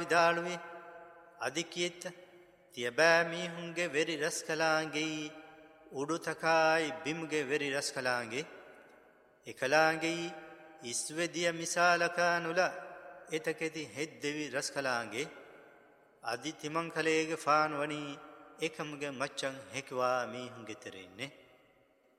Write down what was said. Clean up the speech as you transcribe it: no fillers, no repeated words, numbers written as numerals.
විදාළුවේ අධිකියත තියබෑ මීහුන්ගේ වෙරි රස් කලාංගෙයි උඩුතකායි බිම්ගේ වෙරි රස් කලාංගේ එකලාංගෙයි ඉස්වෙදිය මිසාලකානුල එතකෙති හෙද්දෙවි රස් කලාංගේ අධි තිමංකලේගේ ෆාන් වනී එකමගේ මච්චන් හෙකවා මීහුන්ගේ තෙරෙන්නේ